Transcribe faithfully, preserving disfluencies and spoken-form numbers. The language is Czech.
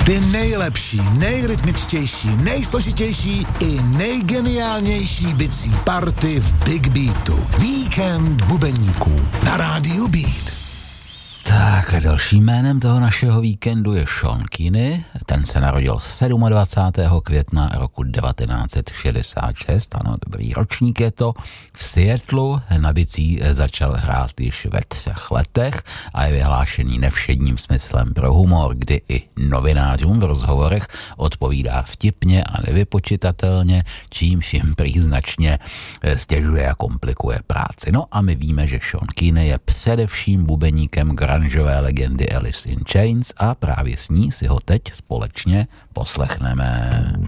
Ty nejlepší, nejrytmičtější, nejsložitější i nejgeniálnější bicí party v Big Beatu. Víkend bubeníků na rádiu Beat. Tak a dalším jménem toho našeho víkendu je Sean Kinney. Ten se narodil dvacátého sedmého května roku devatenáct set šedesát šest, ano, dobrý ročník je to. V Seattlu na bicí začal hrát již ve třech letech a je vyhlášený nevšedním smyslem pro humor, kdy i novinářům v rozhovorech odpovídá vtipně a nevypočitatelně, čímž jim prý značně stěžuje a komplikuje práci. No a my víme, že Sean Kinney je především bubeníkem grungeové legendy Alice in Chains a právě s ní si ho teď společně poslechneme.